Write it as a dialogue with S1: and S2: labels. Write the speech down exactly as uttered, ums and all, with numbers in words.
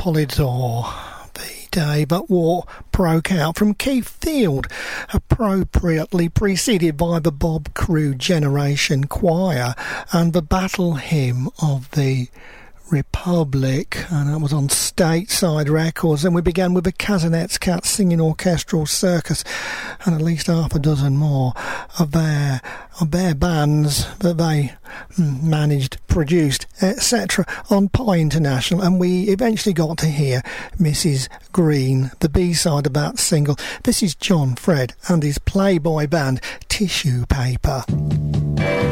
S1: Polydor day, but war broke out from Keith Field, appropriately preceded by the Bob Crew Generation Choir and the Battle Hymn of the Republic, and that was on Stateside Records. And we began with the Casanets Cats Singing Orchestral Circus and at least half a dozen more of their of their bands that they managed, produced, et cetera on Pie International. And we eventually got to hear Missus Green, the B-side of that single. This is John Fred and his Playboy band Tissue Paper.